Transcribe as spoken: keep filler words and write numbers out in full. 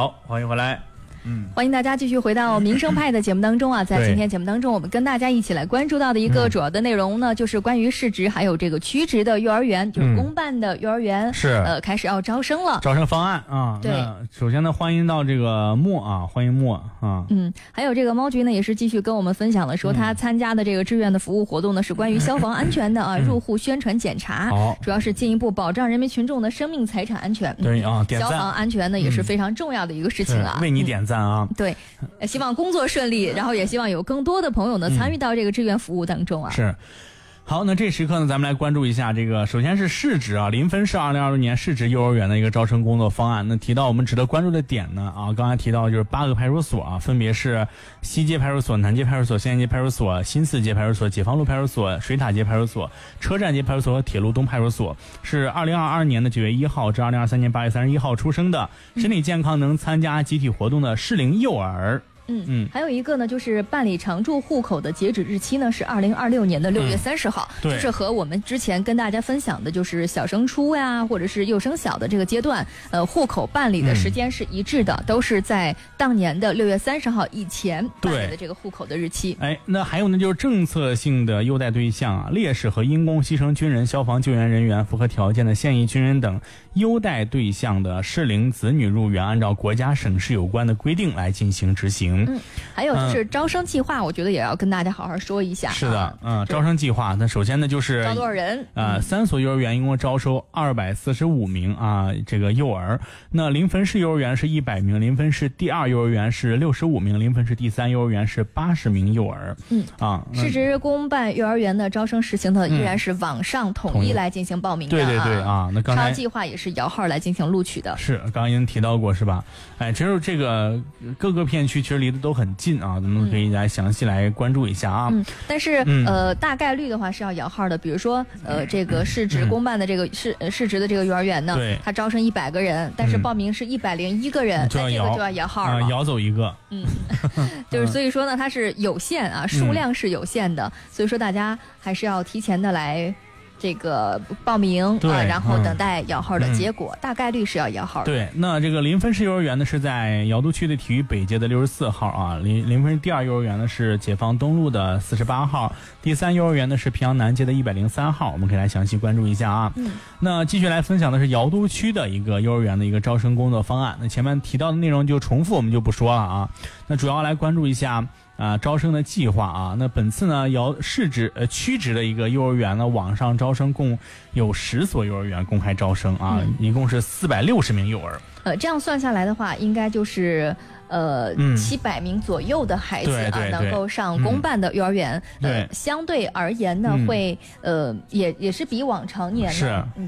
好，欢迎回来。嗯， 欢迎大家继续回到民生派的节目当中啊，在今天节目当中，我们跟大家一起来关注到的一个主要的内容呢，嗯、就是关于市直还有这个区直的幼儿园，就是公办的幼儿园、嗯、 是呃开始要招生了， 招生方案啊。 对， 首先呢，欢迎到这个莫啊，欢迎莫啊。 嗯，还有这个猫局呢，也是继续跟我们分享了说，他参加的这个志愿的服务活动呢，是关于消防安全的啊，嗯、入户宣传检查， 好、嗯， 主要是进一步保障人民群众的生命财产安全。 对啊，点赞。 消防安全呢，也是非常重要的一个事情啊， 嗯、为你点赞啊。 嗯、对。希望工作顺利，然后也希望有更多的朋友呢参与到这个志愿服务当中啊。 嗯、是。好，那这时刻呢，咱们来关注一下这个，首先是市直啊，临汾市二零二六年市直幼儿园的一个招生工作方案。那提到我们值得关注的点呢，啊，刚才提到就是八个派出所啊，分别是西街派出所、南街派出所、县街派出所、新四街派出所、解放路派出所、水塔街派出所、车站街派出所和铁路东派出所，是二零二二年的九月一号至二零二三年八月三十一号出生的，身体健康能参加集体活动的适龄幼儿。 嗯嗯，还有一个呢，就是办理常住户口的截止日期呢是二零二六年的六月三十号， 嗯、 就是和我们之前跟大家分享的，就是小升初呀，或者是幼升小的这个阶段，呃，户口办理的时间是一致的，嗯、都是在当年的六月三十号以前办理的这个户口的日期。 哎，那还有呢，就是政策性的优待对象啊，烈士和因公牺牲军人、消防救援人员、符合条件的现役军人等优待对象的适龄子女入园，按照国家省市有关的规定来进行执行。 嗯，还有就是招生计划，嗯、我觉得也要跟大家好好说一下。 是的，嗯，招生计划，那首先呢就是招多少人？ 呃，嗯、三所幼儿园一共招收二百四十五名啊，这个幼儿。那临汾市幼儿园是一百名，临汾市第二幼儿园是六十五名，临汾市第三幼儿园是八十名幼儿。 嗯啊， 市直公办幼儿园的招生实行的依然是网上统一来进行报名的、啊。 对对对啊，那刚才超计划也是摇号来进行录取的。 是，刚刚已经提到过是吧？哎，其实这个各个片区其实离得都很近啊，咱们可以来详细来关注一下啊。 嗯，但是、 嗯、 呃，大概率的话是要摇号的。比如说呃，这个市直公办的这个市、嗯、市直的这个幼儿园呢， 对， 它招生一百个人，但是报名是一百零一个人， 嗯、 那这个就要摇号了， 啊，摇走一个。 嗯，就是所以说呢，它是有限啊，数量是有限的，嗯、所以说大家还是要提前的来。这个报名啊，然后等待摇号的结果，嗯、大概率是要摇号的。 对，那这个临汾市幼儿园呢是在瑶都区的体育北街的六十四号啊，临临汾第二幼儿园呢是解放东路的四十八号，第三幼儿园呢是平阳南街的一百零三号，我们可以来详细关注一下啊。 嗯， 那继续来分享的是瑶都区的一个幼儿园的一个招生工作方案。那前面提到的内容就重复，我们就不说了啊。那主要来关注一下。啊，招生的计划啊，那本次呢，瑶市直呃区直的一个幼儿园呢，网上招生共有十所幼儿园公开招生啊，嗯、一共是四百六十名幼儿。 呃，这样算下来的话，应该就是呃七百、嗯、名左右的孩子啊，能够上公办的幼儿园。 嗯、 呃，相对而言呢，嗯、会呃也也是比往常年呢。 是。 嗯